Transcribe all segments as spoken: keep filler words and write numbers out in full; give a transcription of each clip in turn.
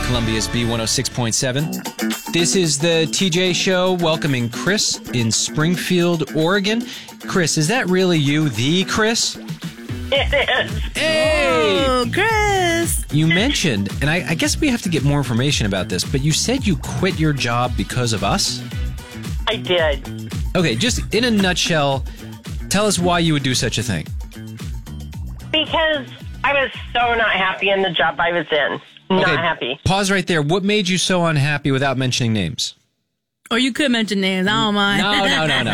Columbia's B one oh six point seven. This is the T J Show, welcoming Chris in Springfield, Oregon. Chris, is that really you, the Chris? It is. Hey! Oh, Chris! You mentioned, and I, I guess we have to get more information about this, but you said you quit your job because of us? I did. Okay, just in a nutshell, tell us why you would do such a thing. Because I was so not happy in the job I was in. Not okay, happy. Pause right there. What made you so unhappy without mentioning names? Or you could mention names. I don't mind. No, no, no, no.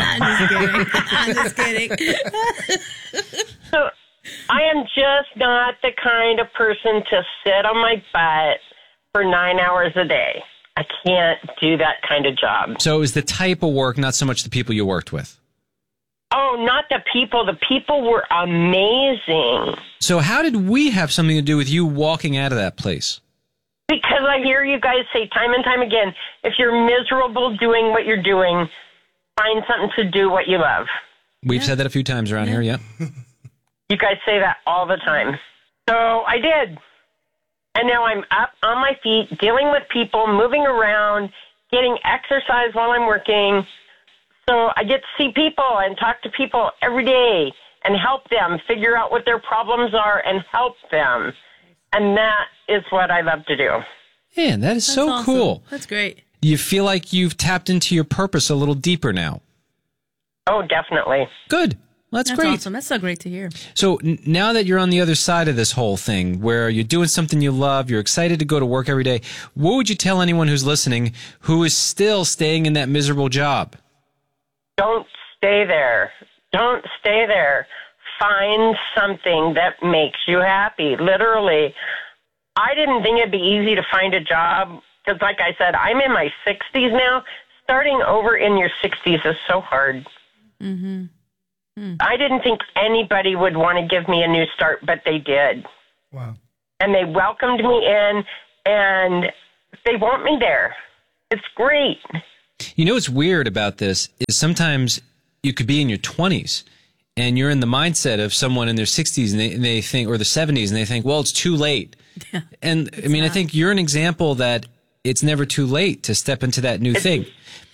I'm just kidding. I'm just kidding. So I am just not the kind of person to sit on my butt for nine hours a day. I can't do that kind of job. So it was the type of work, not so much the people you worked with. Oh, not the people. The people were amazing. So how did we have something to do with you walking out of that place? Because I hear you guys say time and time again, if you're miserable doing what you're doing, find something to do what you love. We've Yeah. said that a few times around Yeah. here, yeah. You guys say that all the time. So I did. And now I'm up on my feet, dealing with people, moving around, getting exercise while I'm working. So I get to see people and talk to people every day and help them figure out what their problems are and help them. And that is what I love to do. Man, that is That's so awesome. cool. That's great. You feel like you've tapped into your purpose a little deeper now. Oh, definitely. Good. That's, That's great. awesome. That's so great to hear. So n- now that you're on the other side of this whole thing, where you're doing something you love, you're excited to go to work every day, what would you tell anyone who's listening who is still staying in that miserable job? Don't stay there. Don't stay there. Find something that makes you happy. Literally. I didn't think it'd be easy to find a job because, like I said, I'm in my sixties now. Starting over in your sixties is so hard. Mm-hmm. Mm. I didn't think anybody would want to give me a new start, but they did. Wow. And they welcomed me in, and they want me there. It's great. You know what's weird about this is sometimes you could be in your twenties and you're in the mindset of someone in their sixties and they, and they think, or the seventies, and they think, well, it's too late. Yeah, and I mean, not. I think you're an example that it's never too late to step into that new It's thing.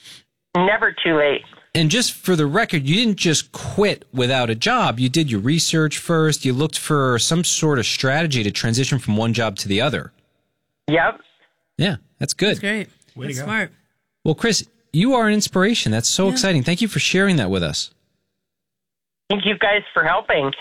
Never too late. And just for the record, you didn't just quit without a job. You did your research first. You looked for some sort of strategy to transition from one job to the other. Yep. Yeah, that's good. That's great. Way to That's go. smart. Well, Chris, you are an inspiration. That's so Yeah. exciting. Thank you for sharing that with us. Thank you guys for helping.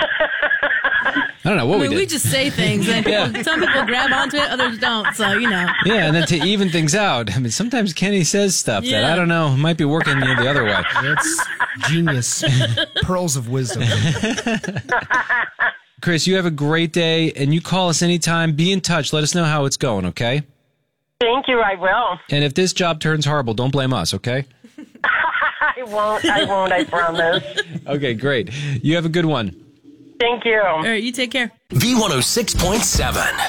I don't know what I mean, we we, did. just say things, and Yeah. people, some people grab onto it, others don't. So, you know. Yeah, and then to even things out, I mean, sometimes Kenny says stuff that Yeah. I don't know might be working you the other way. It's genius. Pearls of wisdom. Chris, you have a great day, and you call us anytime. Be in touch. Let us know how it's going, okay? Thank you. I will. And if this job turns horrible, don't blame us, okay? I won't. I won't. I promise. Okay, great. You have a good one. Thank you. All right, you take care. V one oh six point seven.